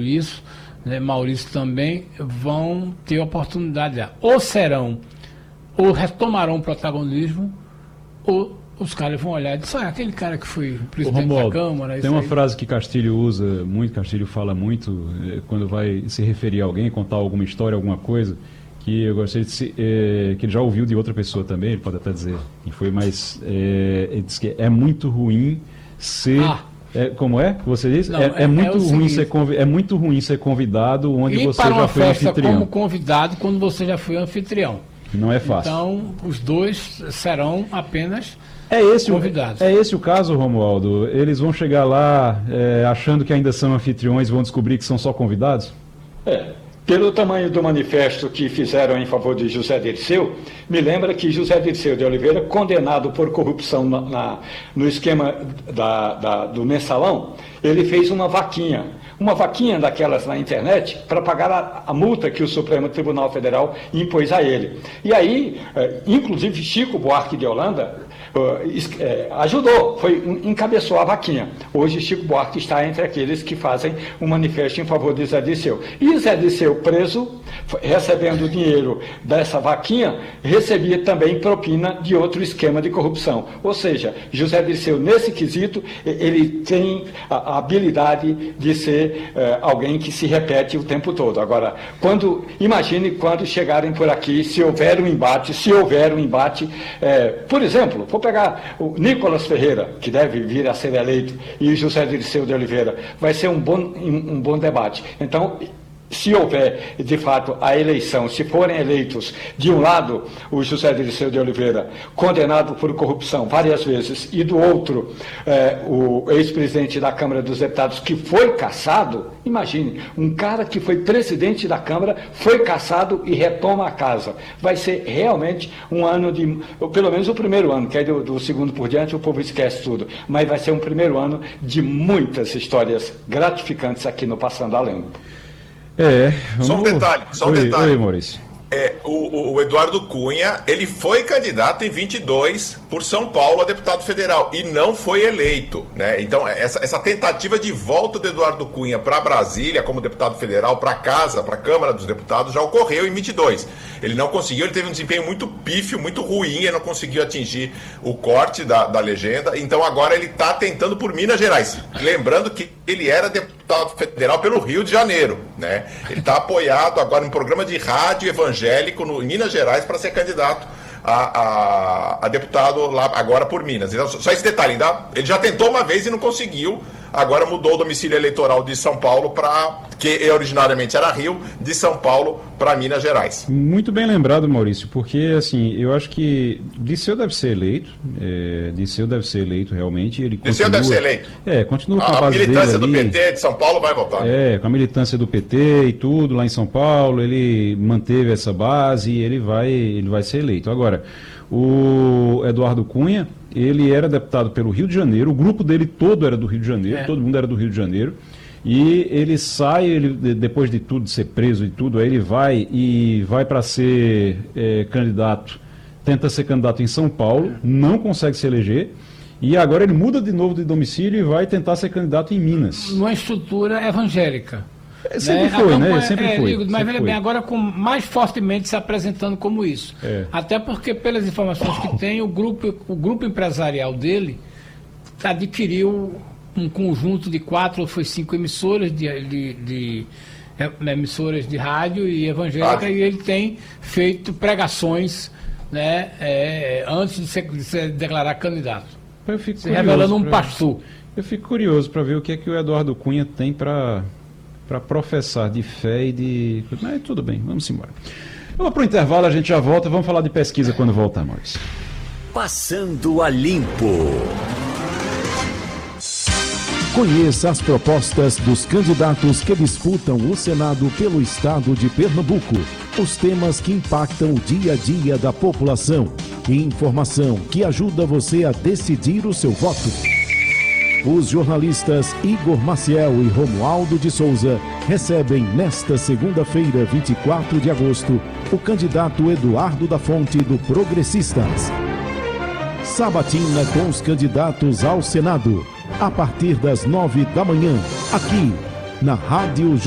isso, né, Maurício também, vão ter oportunidade. Ou retomarão o protagonismo, ou os caras vão olhar e dizer, aquele cara que foi presidente da Câmara... Tem uma frase que Castilho usa muito, Castilho fala muito, quando vai se referir a alguém, contar alguma história, alguma coisa, que eu gostaria que ele já ouviu de outra pessoa também, ele pode até dizer que foi, mas ele diz que é muito ruim ser... como é que você disse? Não, é muito ruim ser convidado onde você já foi anfitrião. Como convidado quando você já foi anfitrião. Não é fácil. Então, os dois serão apenas convidados. É esse o caso, Romualdo? Eles vão chegar lá achando que ainda são anfitriões e vão descobrir que são só convidados? Pelo tamanho do manifesto que fizeram em favor de José Dirceu, me lembra que José Dirceu de Oliveira, condenado por corrupção no esquema do mensalão, ele fez uma vaquinha daquelas na internet para pagar a multa que o Supremo Tribunal Federal impôs a ele. E aí, inclusive Chico Buarque de Holanda ajudou, encabeçou a vaquinha. Hoje Chico Buarque está entre aqueles que fazem um manifesto em favor de Zé Dirceu. E Zé Dirceu, preso, recebendo dinheiro dessa vaquinha, recebia também propina de outro esquema de corrupção. Ou seja, José Dirceu, nesse quesito, ele tem a habilidade de ser alguém que se repete o tempo todo. Agora, imagine quando chegarem por aqui, se houver um embate, por exemplo, vou pegar o Nicolas Ferreira, que deve vir a ser eleito, e José Dirceu de Oliveira, vai ser um bom debate. Então, se houver, de fato, a eleição, se forem eleitos, de um lado, o José Dirceu de Oliveira, condenado por corrupção várias vezes, e do outro, o ex-presidente da Câmara dos Deputados, que foi cassado, imagine, um cara que foi presidente da Câmara, foi cassado e retoma a casa. Vai ser realmente um ano pelo menos o primeiro ano, que aí do segundo por diante o povo esquece tudo, mas vai ser um primeiro ano de muitas histórias gratificantes aqui no Passando a Limpo. Só um detalhe. Oi, Maurício. O Eduardo Cunha, ele foi candidato em 22 por São Paulo a deputado federal e não foi eleito, né? Então, essa tentativa de volta do Eduardo Cunha para Brasília como deputado federal, para casa, para a Câmara dos Deputados, já ocorreu em 22. Ele não conseguiu, ele teve um desempenho muito pífio, muito ruim, ele não conseguiu atingir o corte da legenda, então agora ele está tentando por Minas Gerais. Lembrando que ele era deputado federal pelo Rio de Janeiro, né? Ele está apoiado agora em um programa de rádio evangélico em Minas Gerais para ser candidato a deputado lá agora por Minas. Então, só esse detalhe, ele já tentou uma vez e não conseguiu, agora mudou o domicílio eleitoral de São Paulo que originariamente era Rio, de São Paulo para Minas Gerais. Muito bem lembrado, Maurício, porque assim, eu acho que Dirceu deve ser eleito, realmente. Dirceu deve ser eleito. Continua com a base dele. A militância do PT de São Paulo vai votar. Com a militância do PT e tudo lá em São Paulo, ele manteve essa base e ele vai ser eleito. Agora, o Eduardo Cunha, ele era deputado pelo Rio de Janeiro, o grupo dele todo era do Rio de Janeiro, todo mundo era do Rio de Janeiro, e ele sai, depois de tudo, de ser preso e tudo, aí ele vai para ser candidato, tenta ser candidato em São Paulo, não consegue se eleger, e agora ele muda de novo de domicílio e vai tentar ser candidato em Minas. Uma estrutura evangélica. Sempre foi, né? Sempre foi. Mas veja bem, agora mais fortemente se apresentando como isso. Até porque, pelas informações que tem, o grupo empresarial dele adquiriu um conjunto de 4 ou 5 emissoras emissoras de rádio e evangélica, e ele tem feito pregações, né, antes de se declarar candidato. Revelando um pastor. Eu fico curioso para ver o que é que o Eduardo Cunha tem para professar de fé e de... Mas tudo bem, vamos embora. Vamos para o intervalo, a gente já volta. Vamos falar de pesquisa quando voltar, Maurício. Passando a Limpo. Conheça as propostas dos candidatos que disputam o Senado pelo estado de Pernambuco. Os temas que impactam o dia a dia da população. E informação que ajuda você a decidir o seu voto. Os jornalistas Igor Maciel e Romualdo de Souza recebem nesta segunda-feira, 24 de agosto, o candidato Eduardo da Fonte do Progressistas. Sabatina com os candidatos ao Senado, a partir das 9 da manhã, aqui na Rádio